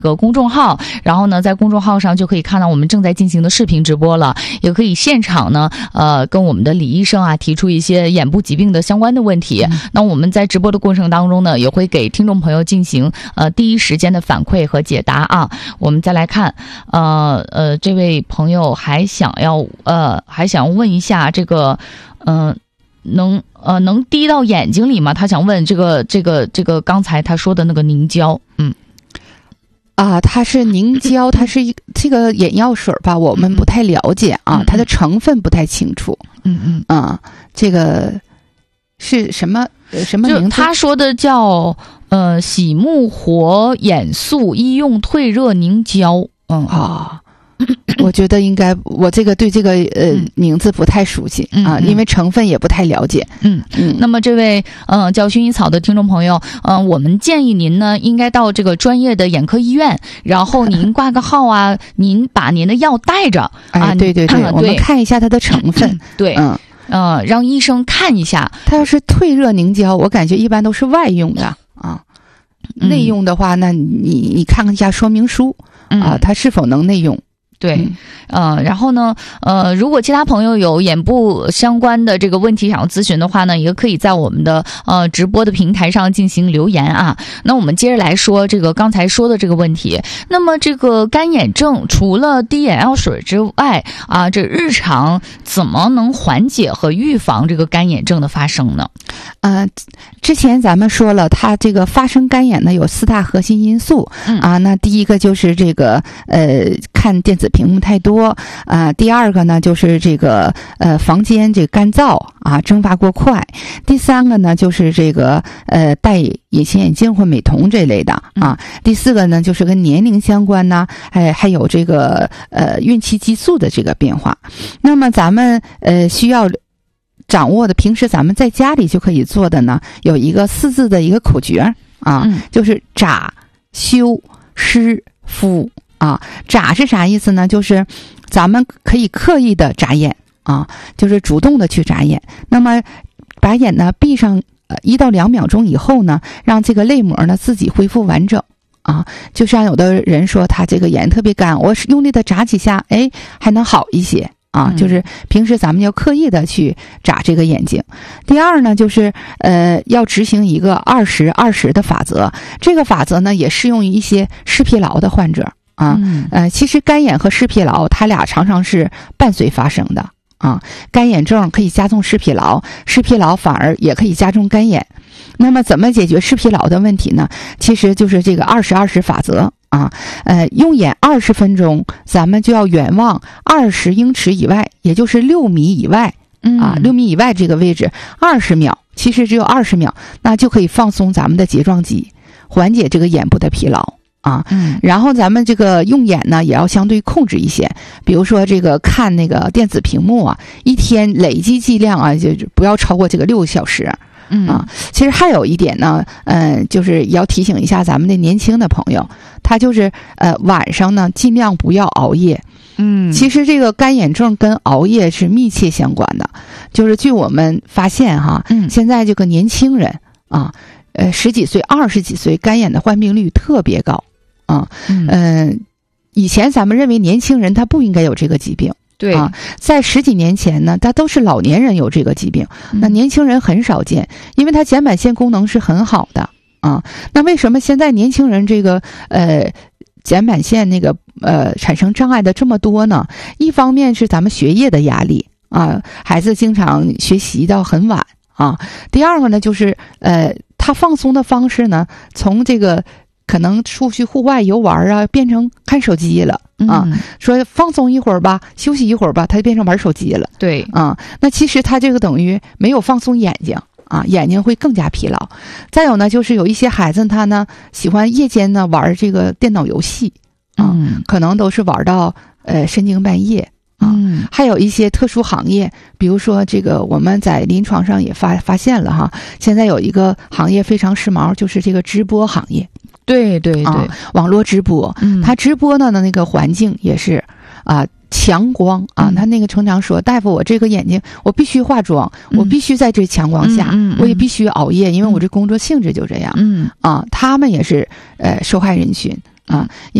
个公众号，然后呢在公众号上就可以看到我们正在进行的视频直播了，也可以现场呢跟我们的李医生啊提出一些眼部疾病的相关的问题。那我们在直播的过程当中呢，也会给听众朋友进行第一时间的反馈和解答啊。我们再来看这位朋友还想问一下这个能滴到眼睛里吗？他想问这个刚才他说的那个凝胶。 它是凝胶，它是这个眼药水吧，我们不太了解啊，它的成分不太清楚。这个是什么名字？ 他说的叫洗目活眼素医用退热凝胶。 我觉得应该，我对这个名字不太熟悉因为成分也不太了解。 那么这位叫薰衣草的听众朋友，我们建议您呢应该到这个专业的眼科医院，然后您挂个号啊，您把您的药带着对，我们看一下它的成分。 对，让医生看一下。 它要是退热凝胶，我感觉一般都是外用的内用的话，那你看看一下说明书它是否能内用。 对，然后呢，如果其他朋友有眼部相关的这个问题想要咨询的话呢，也可以在我们的直播的平台上进行留言啊。那我们接着来说这个刚才说的这个问题。那么这个干眼症除了滴眼药水之外这日常怎么能缓解和预防这个干眼症的发生呢？ 之前咱们说了，它这个发生干眼呢有4大核心因素那第一个就是这个看电子屏幕太多第二个呢就是这个房间这个干燥蒸发过快，第三个呢就是这个戴隐形眼镜或美瞳这类的第四个呢就是跟年龄相关呢还有这个孕期激素的这个变化。那么咱们需要掌握的，平时咱们在家里就可以做的呢，有一个4字的一个口诀就是眨修湿敷眨是啥意思呢？就是咱们可以刻意的眨眼就是主动的去眨眼。那么把眼呢闭上1到2秒钟以后呢，让这个泪膜呢自己恢复完整就像有的人说他这个眼特别干，我用力的眨几下还能好一些就是平时咱们要刻意的去眨这个眼睛。第二呢，就是要执行一个20-20的法则。这个法则呢也适用于一些视疲劳的患者其实干眼和视疲劳它俩常常是伴随发生的干眼症可以加重视疲劳，视疲劳反而也可以加重干眼。那么怎么解决视疲劳的问题呢？其实就是这个20-20法则用眼20分钟，咱们就要远望20英尺以外，也就是6米以外6米以外这个位置20秒，其实只有20秒，那就可以放松咱们的睫状肌，缓解这个眼部的疲劳然后咱们这个用眼呢也要相对控制一些，比如说这个看那个电子屏幕一天累积剂量就不要超过这个6个小时其实还有一点呢就是要提醒一下咱们的年轻的朋友，他就是晚上呢尽量不要熬夜其实这个干眼症跟熬夜是密切相关的。就是据我们发现现在这个年轻人10几岁20几岁干眼的患病率特别高以前咱们认为年轻人他不应该有这个疾病， 对在10几年前呢，他都是老年人有这个疾病，那年轻人很少见，因为他睑板腺功能是很好的那为什么现在年轻人这个睑板腺那个产生障碍的这么多呢？一方面是咱们学业的压力孩子经常学习到很晚第二个呢就是他放松的方式呢，从这个可能出去户外游玩变成看手机了说放松一会儿吧，休息一会儿吧，他就变成玩手机了。 对那其实他这个等于没有放松眼睛眼睛会更加疲劳。再有呢，就是有一些孩子他呢喜欢夜间呢玩这个电脑游戏可能都是玩到深更半夜还有一些特殊行业，比如说这个我们在临床上也发现了现在有一个行业非常时髦，就是这个直播行业。 对网络直播他直播呢那个环境也是强光他那个常常说，大夫我这个眼睛我必须化妆我必须在这强光下我也必须熬夜，因为我这工作性质就这样他们也是受害人群啊。